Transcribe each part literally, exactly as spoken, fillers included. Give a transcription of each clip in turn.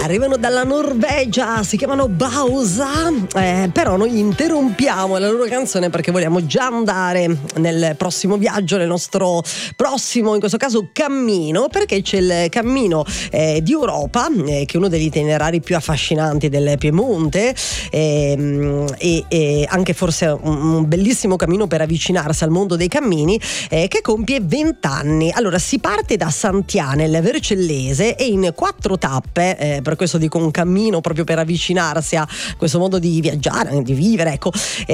arrivano dalla Norvegia, si chiamano Bausa, eh, però noi interrompiamo la loro canzone perché vogliamo già andare nel prossimo viaggio, nel nostro prossimo, in questo caso, cammino, perché c'è il cammino eh, di Europa, eh, che è uno degli itinerari più affascinanti del Piemonte, eh, e, e anche forse un, un bellissimo cammino per avvicinarsi al mondo dei cammini, eh, che compie venti anni. Allora, si parte da Sant'Ia nel Vercellese e in quattro tappe, eh, per questo dico un cammino proprio per avvicinarsi a questo modo di viaggiare, di vivere, ecco,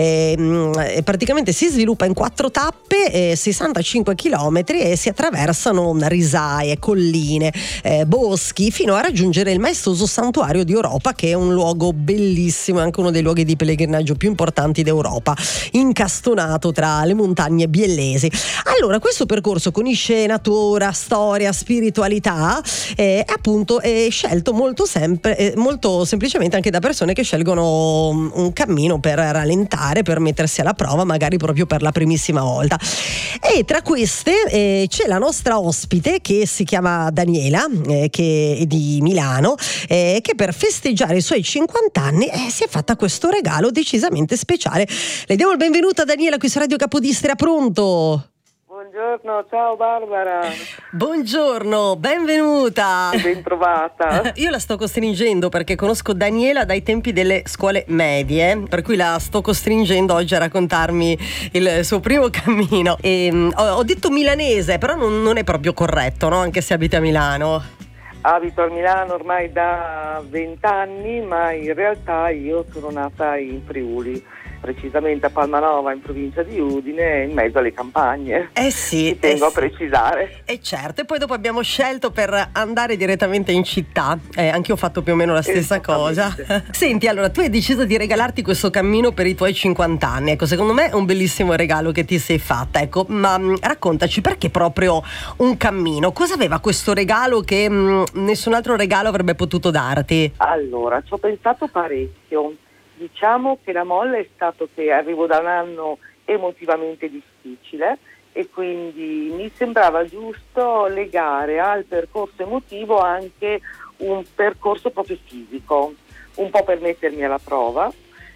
eh, praticamente si sviluppa in quattro tappe, eh, sessantacinque chilometri, e si attraversano risaie, colline, eh, boschi, fino a raggiungere il maestoso santuario di Oropa, che è un luogo bellissimo, è anche uno dei luoghi di pellegrinaggio più importanti d'Europa, incastonato tra le montagne biellesi. Allora, questo percorso con natura, storia, spiritualità, eh, appunto è scelto molto sempre, eh, molto semplicemente anche da persone che scelgono un cammino per rallentare, per mettersi alla prova, magari proprio per la primissima volta. E tra queste eh, c'è la nostra ospite, che si chiama Daniela, eh, che è di Milano, eh, che per festeggiare i suoi cinquanta anni eh, si è fatta questo regalo decisamente speciale. Le diamo il benvenuto a Daniela qui su Radio Capodistria. Pronto? Buongiorno, ciao Barbara. Buongiorno, benvenuta. Ben trovata. Io la sto costringendo perché conosco Daniela dai tempi delle scuole medie, per cui la sto costringendo oggi a raccontarmi il suo primo cammino. E, um, ho, ho detto milanese, però non, non è proprio corretto, no? Anche se abita a Milano. Abito a Milano ormai da vent'anni, ma in realtà io sono nata in Friuli, precisamente a Palmanova, in provincia di Udine, in mezzo alle campagne. Eh sì, Ci tengo eh a precisare. E certo, e poi dopo abbiamo scelto per andare direttamente in città, eh, anche io ho fatto più o meno la stessa cosa. Senti, allora, tu hai deciso di regalarti questo cammino per i tuoi cinquanta anni, ecco, secondo me è un bellissimo regalo che ti sei fatta, ecco, ma mh, raccontaci, perché proprio un cammino? Cosa aveva questo regalo che mh, nessun altro regalo avrebbe potuto darti? Allora, ci ho pensato parecchio. Diciamo che la molla è stato che arrivo da un anno emotivamente difficile e quindi mi sembrava giusto legare al percorso emotivo anche un percorso proprio fisico, un po' per mettermi alla prova.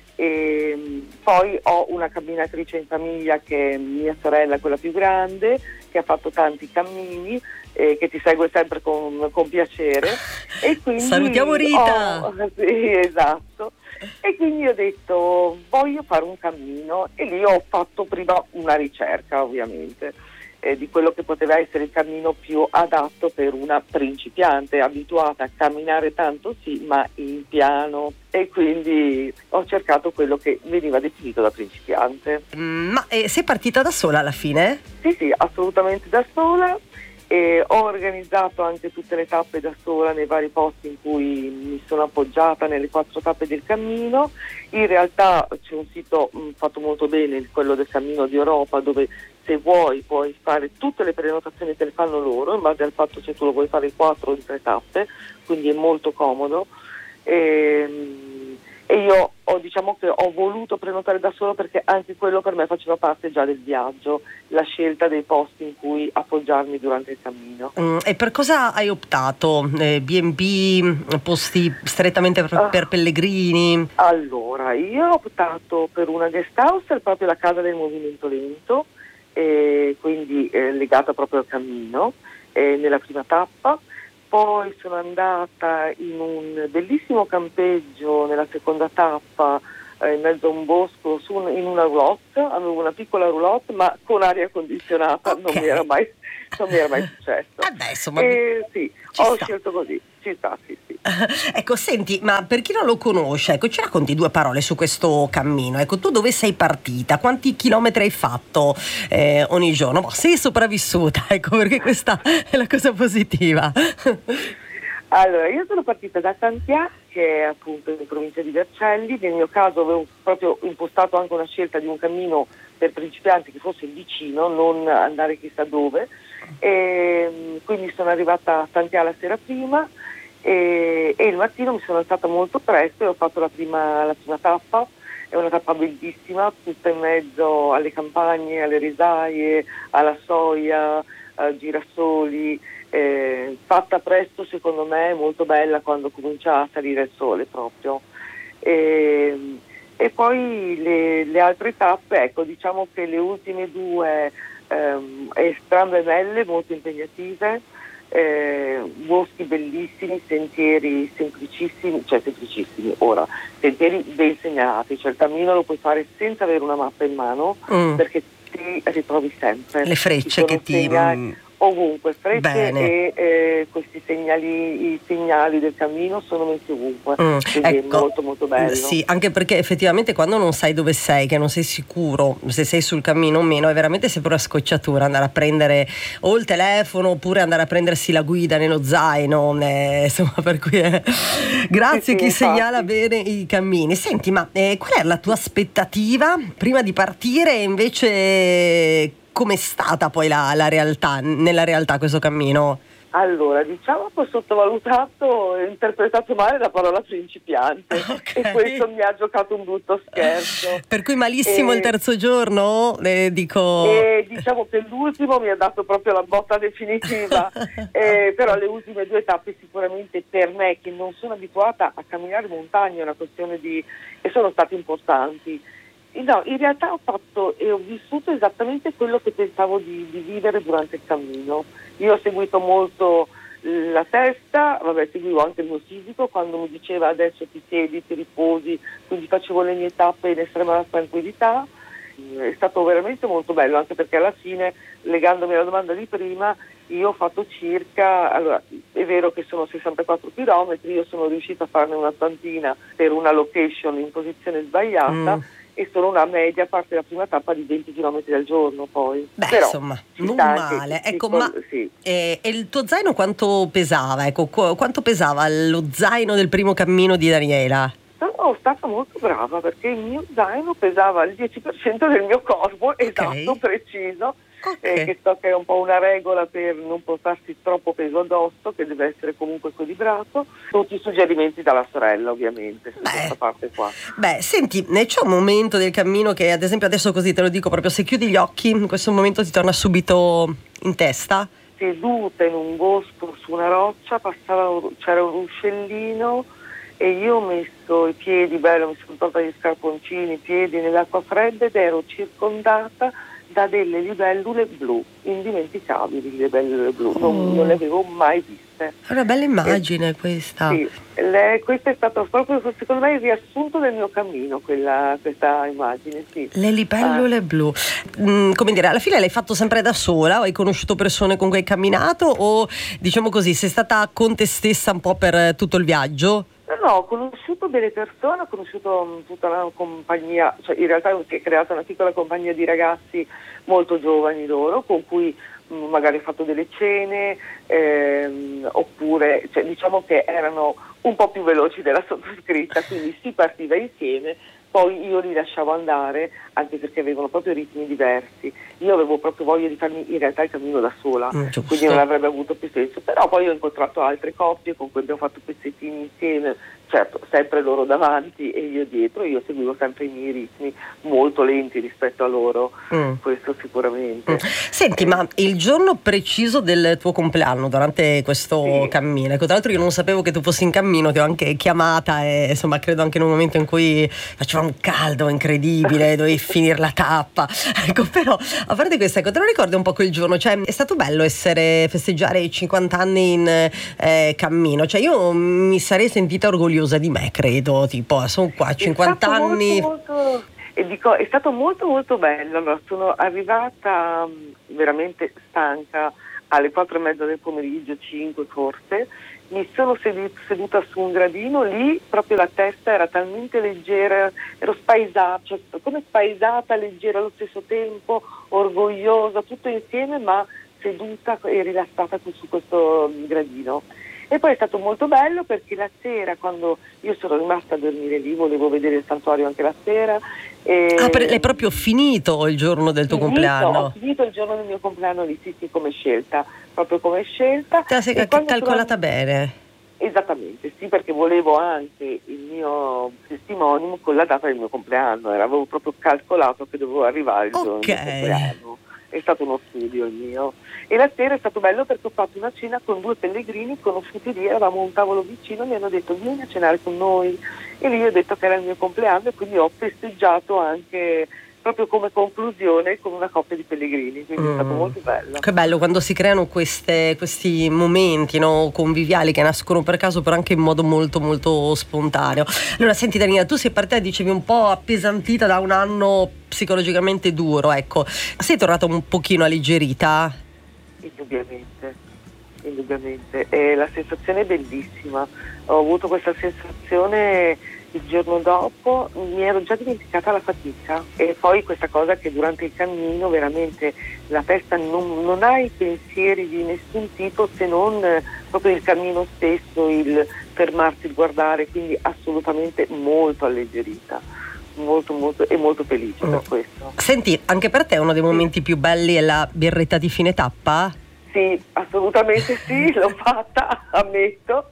E poi ho una camminatrice in famiglia che è mia sorella, quella più grande, che ha fatto tanti cammini, eh, che ti segue sempre con, con piacere. E quindi salutiamo Rita! Ho, sì, esatto. E quindi ho detto voglio fare un cammino, e lì ho fatto prima una ricerca, ovviamente, eh, di quello che poteva essere il cammino più adatto per una principiante abituata a camminare tanto, sì, ma in piano, e quindi ho cercato quello che veniva definito da principiante. Mm, ma eh, sei partita da sola alla fine? Sì, sì, assolutamente da sola. E ho organizzato anche tutte le tappe da sola nei vari posti in cui mi sono appoggiata nelle quattro tappe del cammino. In realtà c'è un sito mh, fatto molto bene, quello del Cammino di Oropa, dove se vuoi puoi fare tutte le prenotazioni, te le fanno loro in base al fatto se tu lo vuoi fare in quattro o in tre tappe, quindi è molto comodo. E, e io ho, diciamo che ho voluto prenotare da solo perché anche quello per me faceva parte già del viaggio, la scelta dei posti in cui appoggiarmi durante il cammino. Mm, e per cosa hai optato? Eh, B and B, posti strettamente per, Ah, per pellegrini? Allora, io ho optato per una guest house, proprio la casa del movimento lento, eh, quindi eh, legata proprio al cammino, eh, nella prima tappa. Poi sono andata in un bellissimo campeggio nella seconda tappa, eh, in mezzo a un bosco, su un, in una roulotte. Avevo una piccola roulotte ma con aria condizionata, okay. non mi era mai, non mi era mai successo. Eh beh, insomma, e, sì, ho sta. scelto così, ci sta, sì, sì. Ecco, senti, ma per chi non lo conosce, ecco, ci racconti due parole su questo cammino. Ecco, tu dove sei partita? Quanti chilometri hai fatto eh, ogni giorno? Ma sei sopravvissuta, ecco, perché questa è la cosa positiva. Allora, io sono partita da Sant'Ia, che è appunto in provincia di Vercelli. Nel mio caso avevo proprio impostato anche una scelta di un cammino per principianti che fosse vicino, non andare chissà dove. E quindi sono arrivata a Sant'Ia la sera prima e, e il mattino mi sono alzata molto presto e ho fatto la prima, la prima tappa. È una tappa bellissima, tutta in mezzo alle campagne, alle risaie, alla soia, a girasoli. eh, fatta presto secondo me è molto bella quando comincia a salire il sole proprio. E, e poi le, le altre tappe, ecco, diciamo che le ultime due ehm, entrambe belle, molto impegnative, eh, boschi bellissimi, sentieri semplicissimi, cioè semplicissimi, ora, sentieri ben segnalati, cioè il cammino lo puoi fare senza avere una mappa in mano, mm. perché ti ritrovi sempre. Le frecce che ti... Segnali, ovunque, frecce e eh, questi segnali, i segnali del cammino sono messi ovunque, mm, quindi ecco, è molto molto bello. Sì, anche perché effettivamente quando non sai dove sei, che non sei sicuro se sei sul cammino o meno, è veramente sempre una scocciatura andare a prendere o il telefono oppure andare a prendersi la guida nello zaino, eh, insomma, per cui eh. grazie sì, sì, chi infatti. segnala bene i cammini. Senti, ma eh, qual è la tua aspettativa prima di partire e invece com'è stata poi la, la realtà, nella realtà questo cammino? Allora, diciamo che ho sottovalutato e interpretato male la parola principiante, okay. E questo mi ha giocato un brutto scherzo. Per cui malissimo e, il terzo giorno, eh, dico... E diciamo che l'ultimo mi ha dato proprio la botta definitiva, eh, però le ultime due tappe sicuramente per me, che non sono abituata a camminare in montagna, è una questione di... e sono state importanti. No, in realtà ho fatto e ho vissuto esattamente quello che pensavo di, di vivere durante il cammino. Io ho seguito molto la testa, vabbè, seguivo anche il mio fisico quando mi diceva adesso ti siedi, ti riposi, quindi facevo le mie tappe in estrema tranquillità. È stato veramente molto bello, anche perché alla fine, legandomi alla domanda di prima, io ho fatto circa, allora è vero che sono sessantaquattro chilometri, io sono riuscita a farne una ottantina per una location in posizione sbagliata, mm. e sono una media, a parte la prima tappa, di venti chilometri al giorno poi. Beh, però, insomma, non male. Ecco, piccolo, ma sì. eh, e il tuo zaino quanto pesava? Ecco, qu- quanto pesava lo zaino del primo cammino di Daniela? Sono stata molto brava perché il mio zaino pesava il dieci per cento del mio corpo, okay. Esatto, preciso. Okay. Eh, che so che è un po' una regola per non portarsi troppo peso addosso, che deve essere comunque equilibrato. Tutti i suggerimenti dalla sorella, ovviamente, su beh, questa parte qua. Beh, senti, c'è un momento del cammino che, ad esempio, adesso così te lo dico proprio, se chiudi gli occhi, in questo momento ti torna subito in testa? Seduta in un bosco su una roccia, passava, c'era un ruscellino e io ho messo i piedi, bello, mi sono tolta gli scarponcini, i piedi nell'acqua fredda ed ero circondata da delle libellule blu, indimenticabili libellule blu, oh. non, non le avevo mai viste. È una bella immagine eh, questa. Sì, le, questo è stato proprio secondo me il riassunto del mio cammino, quella, questa immagine, sì. Le libellule ah. blu. Mm, come dire, alla fine l'hai fatto sempre da sola o hai conosciuto persone con cui hai camminato o, diciamo così, sei stata con te stessa un po' per tutto il viaggio? No, no, ho conosciuto delle persone, ho conosciuto tutta una compagnia, cioè in realtà ho creato una piccola compagnia di ragazzi molto giovani loro, con cui mh, magari ho fatto delle cene, ehm, oppure cioè, diciamo che erano un po' più veloci della sottoscritta, quindi si partiva insieme. Poi io li lasciavo andare, anche perché avevano proprio ritmi diversi. Io avevo proprio voglia di farmi in realtà il cammino da sola, mm, quindi non avrebbe avuto più senso. Però poi ho incontrato altre coppie con cui abbiamo fatto pezzettini insieme, certo, sempre loro davanti e io dietro. Io seguivo sempre i miei ritmi, molto lenti rispetto a loro, mm. questo sicuramente. Mm. Senti, eh. ma il giorno preciso del tuo compleanno, durante questo sì. cammino, ecco, tra l'altro io non sapevo che tu fossi in cammino, ti ho anche chiamata e insomma credo anche in un momento in cui faceva un caldo incredibile, dovevi finire la tappa, ecco, però a parte questo, ecco, te lo ricordi un po' quel giorno, cioè è stato bello essere, festeggiare i cinquanta anni in eh, cammino, cioè io mi sarei sentita orgogliosa di me, credo, tipo sono qua cinquanta anni molto, molto, e dico, è stato molto molto bello. Allora, sono arrivata um, veramente stanca alle quattro e mezza del pomeriggio, cinque forse. Mi sono seduta su un gradino, lì proprio la testa era talmente leggera, ero spaesata, cioè, come spaesata, leggera allo stesso tempo, orgogliosa, tutto insieme, ma seduta e rilassata su questo gradino. E poi è stato molto bello perché la sera, quando io sono rimasta a dormire lì, volevo vedere il santuario anche la sera. E ah, per, l'hai proprio finito il giorno del tuo finito, compleanno? Ho finito il giorno del mio compleanno lì, sì, sì, come scelta, proprio come scelta. Te la sei e cal- calcolata sono... bene? Esattamente, sì, perché volevo anche il mio testimonium con la data del mio compleanno, era, avevo proprio calcolato che dovevo arrivare il giorno okay. del compleanno. è stato uno studio il mio. E la sera è stato bello perché ho fatto una cena con due pellegrini conosciuti lì, eravamo a un tavolo vicino, mi hanno detto vieni a cenare con noi, e lì ho detto che era il mio compleanno e quindi ho festeggiato anche proprio come conclusione con una coppia di pellegrini, quindi mm. è stato molto bello. Che bello quando si creano queste, questi momenti, no, conviviali che nascono per caso, però anche in modo molto molto spontaneo. Allora senti Daniela, tu sei partita, dicevi, un po' appesantita da un anno psicologicamente duro, ecco, sei tornata un pochino alleggerita? Indubbiamente, indubbiamente, e la sensazione è bellissima. Ho avuto questa sensazione il giorno dopo, mi ero già dimenticata la fatica, e poi questa cosa che durante il cammino veramente la testa non, non ha i pensieri di nessun tipo se non proprio il cammino stesso, il fermarsi, il guardare, quindi assolutamente molto alleggerita, molto molto e molto felice mm. per questo. Senti, anche per te uno dei momenti più belli è la birretta di fine tappa? Sì, assolutamente sì, l'ho fatta, ammetto,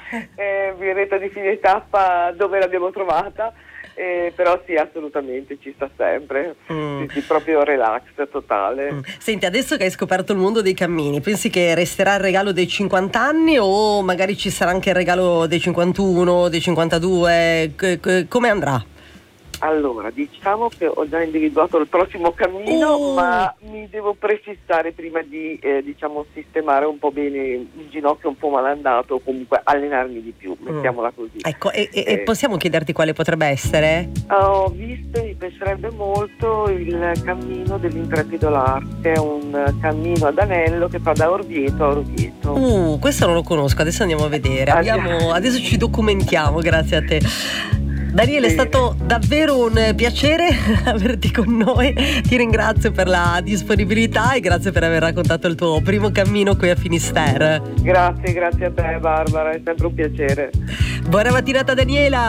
eh, birretta di fine tappa dove l'abbiamo trovata, eh, però sì, assolutamente ci sta sempre, mm. sì, sì, proprio relax totale. Mm. Senti, adesso che hai scoperto il mondo dei cammini, pensi che resterà il regalo dei cinquanta anni o magari ci sarà anche il regalo dei cinquantuno, dei cinquantadue, c- c- come andrà? Allora, diciamo che ho già individuato il prossimo cammino, oh. ma mi devo prefissare prima di eh, diciamo sistemare un po' bene il ginocchio un po' malandato, o comunque allenarmi di più, mettiamola così. Ecco, e, e, eh. possiamo chiederti quale potrebbe essere? Ho visto, mi piacerebbe molto il cammino dell'Intrepido Lars, che è un cammino ad anello che fa da Orvieto a Orvieto. Uh, questo non lo conosco, adesso andiamo a vedere. Abbiamo, adesso ci documentiamo, grazie a te. Daniele, è stato davvero un piacere averti con noi, ti ringrazio per la disponibilità e grazie per aver raccontato il tuo primo cammino qui a Finisterre. Grazie, grazie a te Barbara, è sempre un piacere. Buona mattinata Daniela.